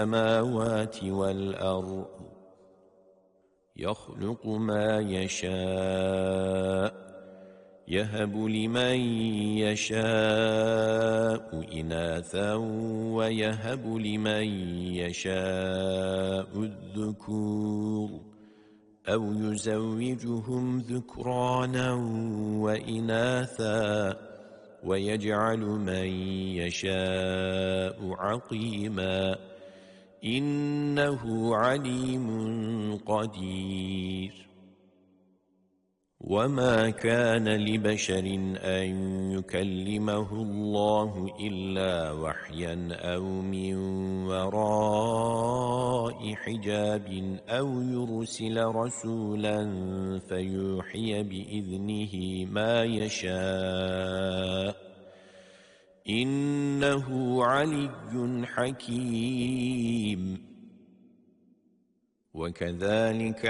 السماوات والأرض يخلق ما يشاء يهب لمن يشاء إناثا ويهب لمن يشاء الذكور أو يزوجهم ذكرانا وإناثا ويجعل من يشاء عقيما إنه عليم قدير. وما كان لبشر أن يكلمه الله إلا وحيا أو من وراء حجاب أو يرسل رسولا فيوحي بإذنه ما يشاء إنه علي حكيم. وكذلك